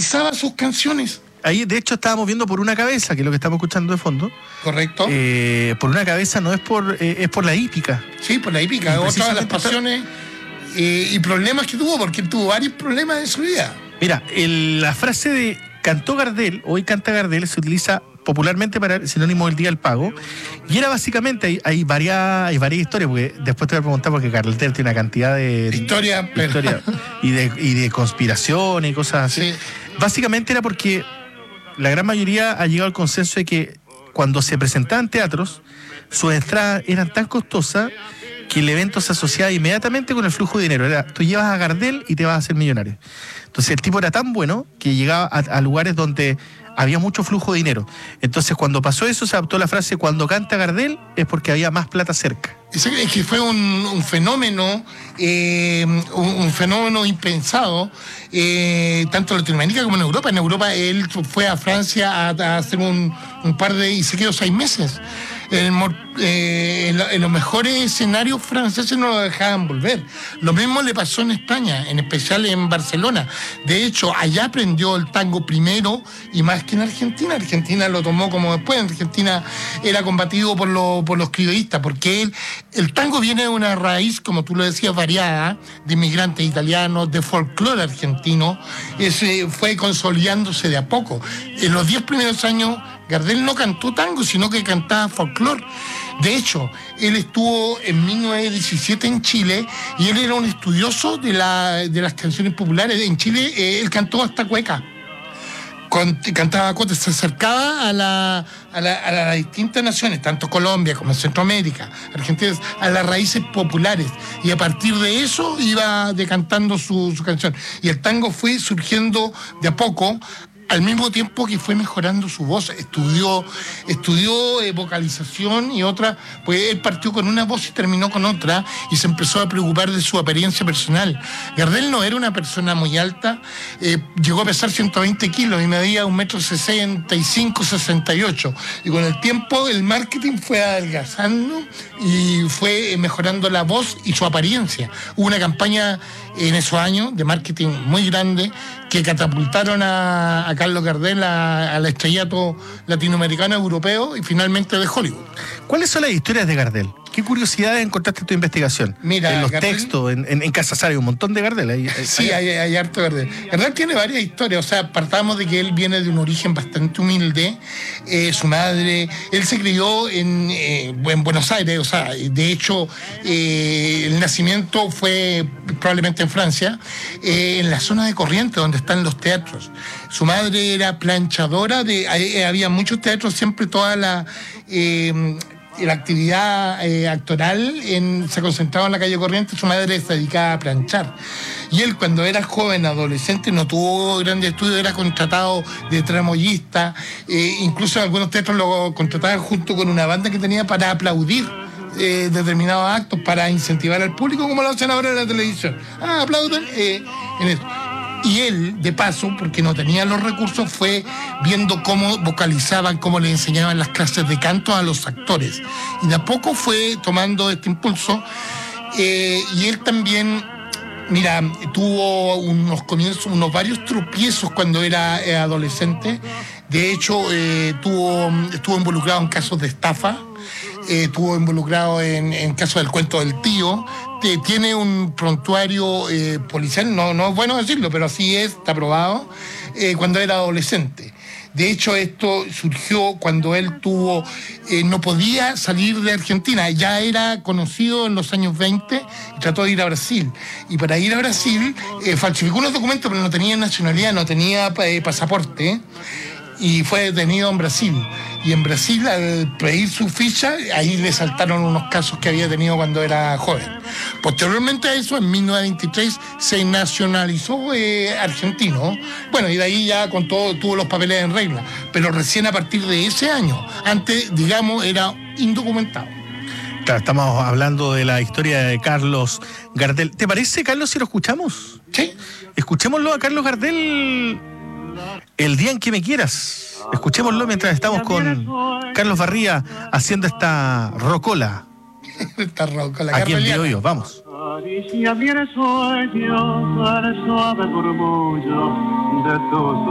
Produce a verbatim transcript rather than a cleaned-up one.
dramatizaba sus canciones. Ahí, de hecho, estábamos viendo Por una cabeza, que es lo que estamos escuchando de fondo. Correcto. Eh, por una cabeza no es por eh, es por la hípica. Sí, por la hípica. Otra de las pasiones eh, y problemas que tuvo, porque tuvo varios problemas en su vida. Mira, el, la frase de cantó Gardel, hoy canta Gardel, se utiliza popularmente para el sinónimo del día del pago. Y era básicamente, hay, hay, varias, hay varias historias, porque después te voy a preguntar, porque Gardel tiene una cantidad de... Historia, pero... historia y, de, y de conspiración y cosas así. Sí. Básicamente era porque la gran mayoría ha llegado al consenso de que cuando se presentaban teatros, sus entradas eran tan costosas que el evento se asociaba inmediatamente con el flujo de dinero. Era, tú llevas a Gardel y te vas a hacer millonario. Entonces el tipo era tan bueno que llegaba a, a lugares donde había mucho flujo de dinero. Entonces cuando pasó eso se adoptó la frase cuando canta Gardel es porque había más plata cerca. Es que fue un, un fenómeno, eh, un, un fenómeno impensado, eh, tanto en Latinoamérica como en Europa. En Europa él fue a Francia a, a hacer un, un par de... y se quedó seis meses. En, eh, en, en los mejores escenarios franceses no lo dejaban volver. Lo mismo le pasó en España, en especial en Barcelona. De hecho, allá aprendió el tango primero y más que en Argentina. Argentina lo tomó como después. En Argentina era combatido por, lo, por los criollistas, porque él, el tango viene de una raíz, como tú lo decías, variada, de inmigrantes italianos, de folclore argentino. Ese fue consolidándose de a poco. En los diez primeros años Gardel no cantó tango, sino que cantaba folclore. De hecho, él estuvo en mil novecientos diecisiete en Chile y él era un estudioso de, la, de las canciones populares. En Chile eh, él cantó hasta cueca. Cantaba cueca, se acercaba a, la, a, la, a las distintas naciones, tanto Colombia como Centroamérica, Argentina, a las raíces populares. Y a partir de eso iba decantando su, su canción. Y el tango fue surgiendo de a poco, al mismo tiempo que fue mejorando su voz. Estudió, estudió eh, vocalización y otra, pues él partió con una voz y terminó con otra y se empezó a preocupar de su apariencia personal. Gardel no era una persona muy alta, eh, llegó a pesar ciento veinte kilos y medía un metro sesenta y cinco, sesenta y ocho. Y con el tiempo el marketing fue adelgazando y fue mejorando la voz y su apariencia. Hubo una campaña en esos años de marketing muy grande que catapultaron a, a Carlos Gardel al estrellato latinoamericano, europeo y finalmente de Hollywood. ¿Cuáles son las historias de Gardel? ¿Qué curiosidades encontraste en tu investigación? Mira, en los Gardel, textos, en, en, en Casasar hay un montón de Gardel. Hay, hay, sí, hay, hay harto Gardel. Gardel tiene varias historias, o sea, partamos de que él viene de un origen bastante humilde. Eh, su madre, él se crió en, eh, en Buenos Aires, o sea, de hecho, eh, el nacimiento fue probablemente en Francia, eh, en la zona de Corrientes, donde están los teatros. Su madre era planchadora, de, eh, había muchos teatros, siempre toda la... Eh, la actividad eh, actoral en, se concentraba en la calle Corrientes. Su madre se dedicaba a planchar y él, cuando era joven, adolescente, no tuvo grandes estudios, era contratado de tramoyista, eh, incluso en algunos teatros lo contrataban junto con una banda que tenía para aplaudir eh, determinados actos, para incentivar al público, como lo hacen ahora en la televisión. Ah, aplauden eh, en eso. Y él, de paso, porque no tenía los recursos, fue viendo cómo vocalizaban, cómo le enseñaban las clases de canto a los actores. Y de a poco fue tomando este impulso. Eh, y él también, mira, tuvo unos comienzos, unos varios tropiezos cuando era eh, adolescente. De hecho, eh, tuvo, estuvo involucrado en casos de estafa. Eh, estuvo involucrado en, en caso del cuento del tío. Eh, tiene un prontuario eh, policial, no, no es bueno decirlo, pero así es, está probado, eh, cuando era adolescente. De hecho, esto surgió cuando él tuvo, eh, no podía salir de Argentina, ya era conocido en los años veinte y trató de ir a Brasil. Y para ir a Brasil eh, falsificó unos documentos, pero no tenía nacionalidad, no tenía eh, pasaporte, y fue detenido en Brasil. Y en Brasil, al pedir su ficha, ahí le saltaron unos casos que había tenido cuando era joven. Posteriormente a eso, en mil novecientos veintitrés, se nacionalizó eh, argentino. Bueno, y de ahí ya con todo tuvo los papeles en regla. Pero recién a partir de ese año, antes, digamos, era indocumentado. Claro, estamos hablando de la historia de Carlos Gardel. ¿Te parece, Carlos, si lo escuchamos? Sí. Escuchémoslo a Carlos Gardel, El día en que me quieras. Escuchémoslo mientras estamos con Carlos Barría haciendo esta rocola. Esta rocola. Aquí en Biobío, vamos. Suave murmullo de tus